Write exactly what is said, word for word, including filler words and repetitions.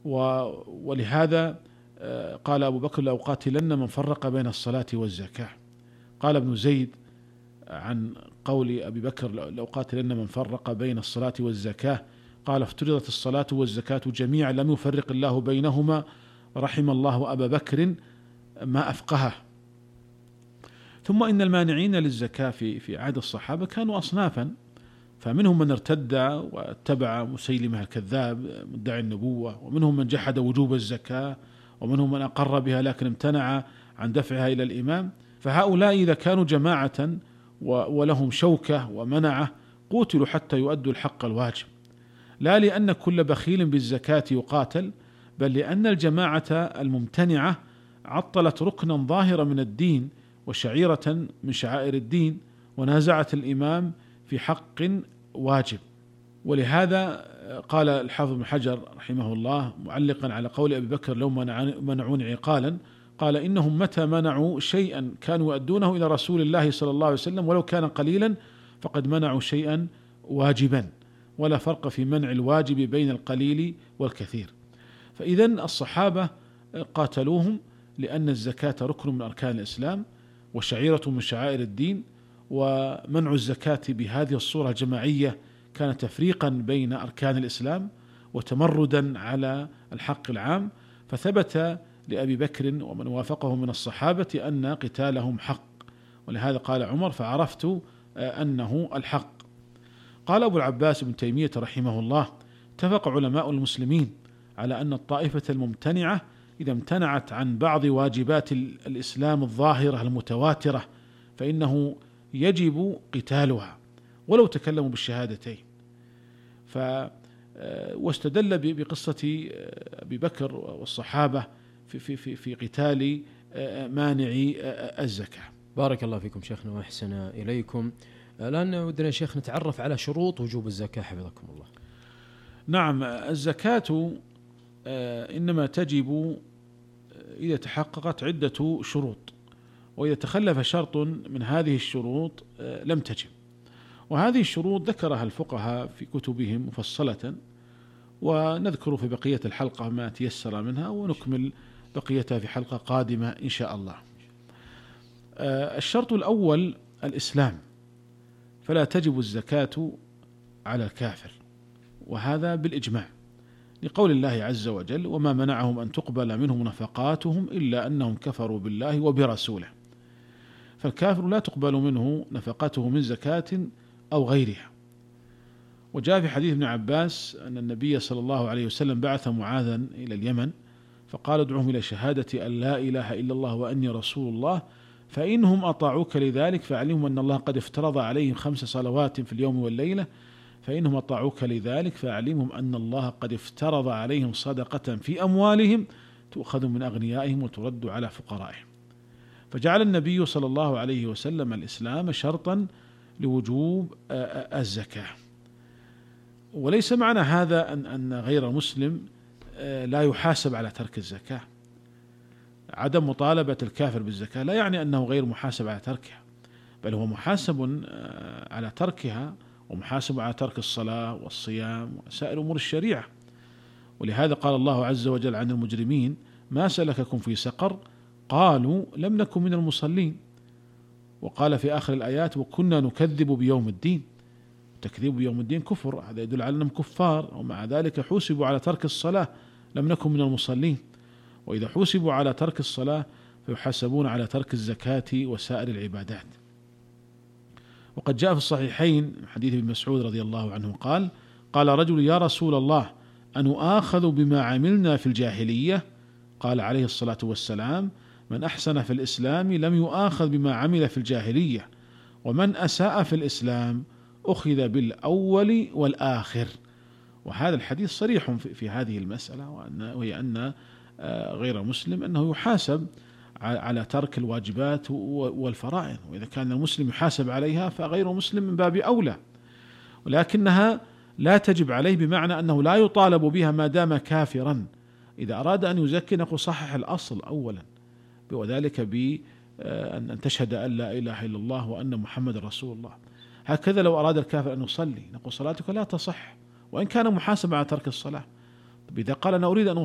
ولهذا قال أبو بكر لأقاتلن من فرق بين الصلاة والزكاة. قال ابن زيد عن قول أبي بكر لأقاتلن من فرق بين الصلاة والزكاة، قال افترضت الصلاة والزكاة جميعا لم يفرق الله بينهما، رحم الله أبا بكر ما أفقهه. ثم إن المانعين للزكاة في في عهد الصحابة كانوا أصنافا، فمنهم من ارتد واتبع مسيلمة الكذاب مدعي النبوة، ومنهم من جحد وجوب الزكاة، ومنهم من أقر بها لكن امتنع عن دفعها إلى الإمام. فهؤلاء إذا كانوا جماعة ولهم شوكة ومنعة قوتلوا حتى يؤدوا الحق الواجب، لا لأن كل بخيل بالزكاة يقاتل، بل لأن الجماعة الممتنعة عطلت ركنا ظاهرا من الدين وشعيرة من شعائر الدين، ونازعت الإمام في حق واجب. ولهذا قال الحافظ بن حجر رحمه الله معلقا على قول أبي بكر لو منعوني عقالا، قال إنهم متى منعوا شيئا كانوا يؤدونه إلى رسول الله صلى الله عليه وسلم ولو كان قليلا فقد منعوا شيئا واجبا، ولا فرق في منع الواجب بين القليل والكثير. فإذا الصحابة قاتلوهم لأن الزكاة ركن من أركان الإسلام وشعيرة من شعائر الدين، ومنع الزكاة بهذه الصورة الجماعية كان تفريقا بين أركان الإسلام وتمردا على الحق العام، فثبت لأبي بكر ومن وافقه من الصحابة أن قتالهم حق، ولهذا قال عمر فعرفت أنه الحق. قال أبو العباس ابن تيمية رحمه الله اتفق علماء المسلمين على أن الطائفة الممتنعة إذا امتنعت عن بعض واجبات الإسلام الظاهرة المتواترة فإنه يجب قتالها ولو تكلموا بالشهادتين. ف واستدل بقصة أبي بكر والصحابة في في في في قتال مانعي الزكاة. بارك الله فيكم شيخنا وأحسن إليكم. الآن ودنا شيخ نتعرف على شروط وجوب الزكاة حفظكم الله. نعم، الزكاة إنما تجب إذا تحققت عدة شروط، وإذا تخلف شرط من هذه الشروط لم تجب. وهذه الشروط ذكرها الفقهاء في كتبهم مفصلة، ونذكر في بقية الحلقة ما تيسر منها ونكمل بقيتها في حلقة قادمة إن شاء الله. الشرط الأول الإسلام، فلا تجب الزكاة على الكافر، وهذا بالإجماع لقول الله عز وجل وما منعهم أن تقبل منهم نفقاتهم إلا أنهم كفروا بالله وبرسوله. فالكافر لا تقبل منه نفقته من زكاة أو غيرها. وجاء في حديث ابن عباس أن النبي صلى الله عليه وسلم بعث معاذا إلى اليمن فقال ادعوهم إلى شهادة أن لا إله إلا الله وأني رسول الله، فإنهم أطاعوك لذلك فاعلمهم أن الله قد افترض عليهم خمس صلوات في اليوم والليلة، فإنهم أطاعوك لذلك فاعلمهم أن الله قد افترض عليهم صدقة في أموالهم تؤخذ من أغنيائهم وترد على فقرائهم. فجعل النبي صلى الله عليه وسلم الإسلام شرطا لوجوب الزكاة. وليس معنى هذا أن أن غير مسلم لا يحاسب على ترك الزكاة. عدم مطالبة الكافر بالزكاة لا يعني أنه غير محاسب على تركها، بل هو محاسب على تركها ومحاسب على ترك الصلاة والصيام وسائر أمور الشريعة. ولهذا قال الله عز وجل عن المجرمين ما سلككم في سقر قالوا لم نكن من المصلين. وقال في آخر الآيات وكنا نكذب بيوم الدين. تكذيب بيوم الدين كفر، هذا يدل على أنهم كفار، ومع ذلك حوسبوا على ترك الصلاة لم نكن من المصلين. وإذا حوسبوا على ترك الصلاة فيحاسبون على ترك الزكاة وسائر العبادات. وقد جاء في الصحيحين حديث ابن مسعود رضي الله عنه قال قال رجل يا رسول الله أنؤاخذ بما عملنا في الجاهلية؟ قال عليه الصلاة والسلام من أحسن في الإسلام لم يؤاخذ بما عمل في الجاهلية، ومن أساء في الإسلام أخذ بالأول والآخر. وهذا الحديث صريح في هذه المسألة، وهي أن غير مسلم أنه يحاسب على ترك الواجبات والفرائض، وإذا كان المسلم يحاسب عليها فغير مسلم من باب أولى، ولكنها لا تجب عليه بمعنى أنه لا يطالب بها ما دام كافرا. إذا أراد أن يزكي نقول صحح الأصل أولا، وذلك بأن تشهد أن لا إله إلا الله وأن محمد رسول الله. هكذا لو أراد الكافر أن يصلي نقول صلاتك لا تصح وإن كان محاسب على ترك الصلاة. إذا قال أنا أريد أن